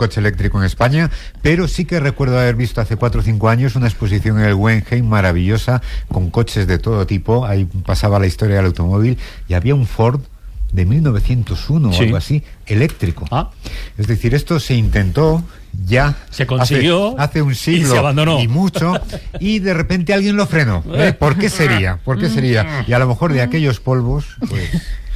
coche eléctrico en España, pero sí que recuerdo haber visto hace 4 o 5 años una exposición en el Guggenheim maravillosa, con coches de todo tipo. Ahí pasaba la historia del automóvil y había un Ford de 1901 o algo así, eléctrico. Es decir, esto se intentó ya se consiguió hace un siglo y se abandonó y mucho, y de repente alguien lo frenó. ¿Por qué sería? ¿Por qué sería? Y a lo mejor de aquellos polvos, pues